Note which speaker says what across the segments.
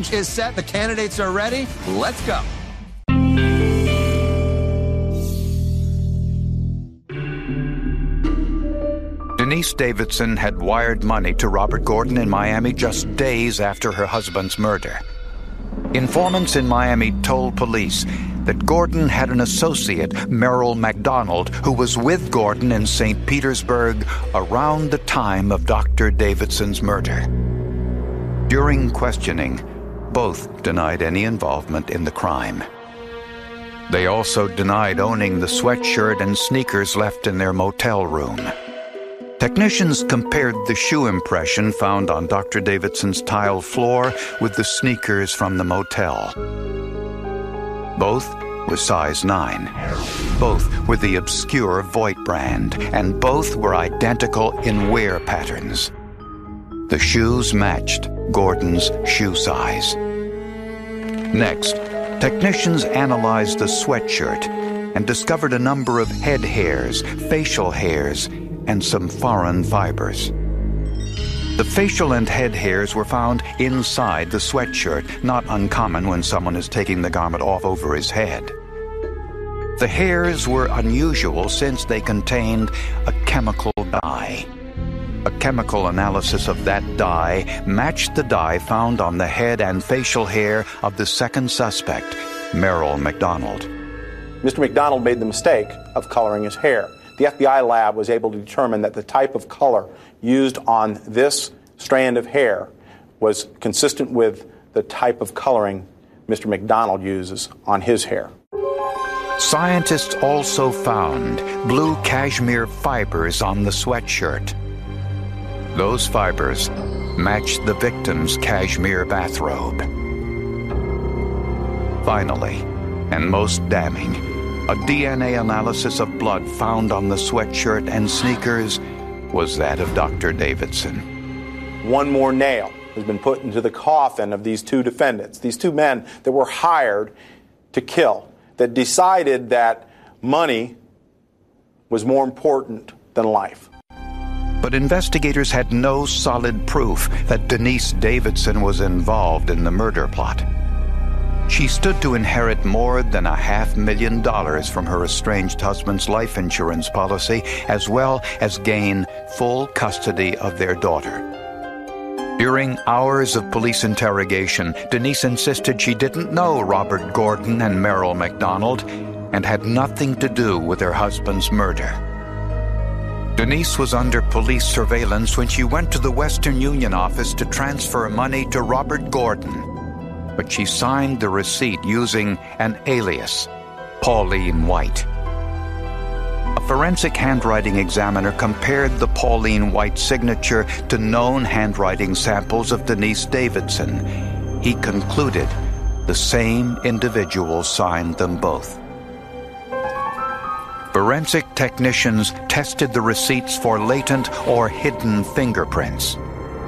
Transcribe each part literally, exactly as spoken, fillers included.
Speaker 1: stage is set. The candidates are ready. Let's go.
Speaker 2: Denise Davidson had wired money to Robert Gordon in Miami just days after her husband's murder. Informants in Miami told police that Gordon had an associate, Merrill McDonald, who was with Gordon in Saint Petersburg around the time of Doctor Davidson's murder. During questioning, both denied any involvement in the crime. They also denied owning the sweatshirt and sneakers left in their motel room. Technicians compared the shoe impression found on Doctor Davidson's tile floor with the sneakers from the motel. Both were size nine. Both were the obscure Voigt brand, and both were identical in wear patterns. The shoes matched Gordon's shoe size. Next, technicians analyzed the sweatshirt and discovered a number of head hairs, facial hairs, and some foreign fibers. The facial and head hairs were found inside the sweatshirt, not uncommon when someone is taking the garment off over his head. The hairs were unusual since they contained a chemical dye. A chemical analysis of that dye matched the dye found on the head and facial hair of the second suspect, Merrill McDonald.
Speaker 3: Mister McDonald made the mistake of coloring his hair. The F B I lab was able to determine that the type of color used on this strand of hair was consistent with the type of coloring Mister McDonald uses on his hair.
Speaker 2: Scientists also found blue cashmere fibers on the sweatshirt. Those fibers matched the victim's cashmere bathrobe. Finally, and most damning, a D N A analysis of blood found on the sweatshirt and sneakers was that of Doctor Davidson.
Speaker 3: One more nail has been put into the coffin of these two defendants, these two men that were hired to kill, that decided that money was more important than life.
Speaker 2: But investigators had no solid proof that Denise Davidson was involved in the murder plot. She stood to inherit more than a half million dollars from her estranged husband's life insurance policy, as well as gain full custody of their daughter. During hours of police interrogation, Denise insisted she didn't know Robert Gordon and Merrill McDonald and had nothing to do with her husband's murder. Denise was under police surveillance when she went to the Western Union office to transfer money to Robert Gordon. But she signed the receipt using an alias, Pauline White. A forensic handwriting examiner compared the Pauline White signature to known handwriting samples of Denise Davidson. He concluded the same individual signed them both. Forensic technicians tested the receipts for latent or hidden fingerprints.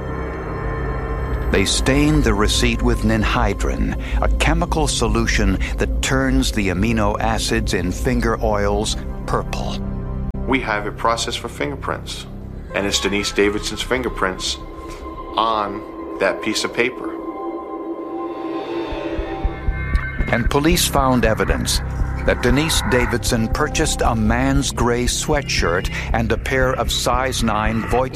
Speaker 2: They stained the receipt with ninhydrin, a chemical solution that turns the amino acids in finger oils purple.
Speaker 4: We have a process for fingerprints, and it's Denise Davidson's fingerprints on that piece of paper.
Speaker 2: And police found evidence that Denise Davidson purchased a man's gray sweatshirt and a pair of size nine Voigt